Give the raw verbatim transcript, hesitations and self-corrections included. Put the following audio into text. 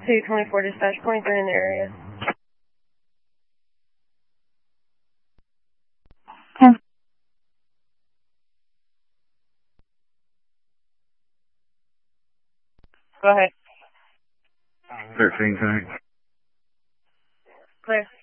two twenty-four dispatch, twenty-three in the area. ten. Go ahead. thirteen, thanks. Clear.